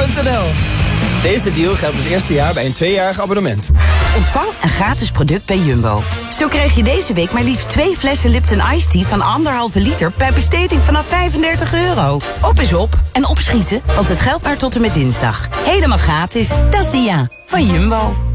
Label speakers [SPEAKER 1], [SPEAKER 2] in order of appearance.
[SPEAKER 1] jumbo.nl. Deze deal geldt het eerste jaar bij een 2-jarig abonnement.
[SPEAKER 2] Ontvang een gratis product bij Jumbo. Zo krijg je deze week maar liefst 2 flessen Lipton Ice Tea van 1,5 liter... bij besteding vanaf €35. Op is op en opschieten, want het geldt maar tot en met dinsdag. Helemaal gratis. Dat is de van Jumbo.